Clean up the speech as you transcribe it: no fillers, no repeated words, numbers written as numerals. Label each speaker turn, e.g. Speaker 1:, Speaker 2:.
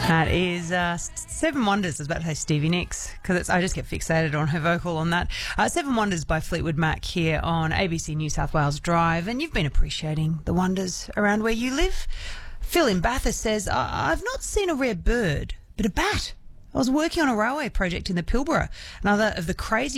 Speaker 1: That is Seven Wonders. I was about to say Stevie Nicks because I just get fixated on her vocal on that. Seven Wonders by Fleetwood Mac here on ABC New South Wales Drive, and you've been appreciating the wonders around where you live. Phil in Bathurst says, I've not seen a rare bird, but a bat. I was working on a railway project in the Pilbara. Another of the crazy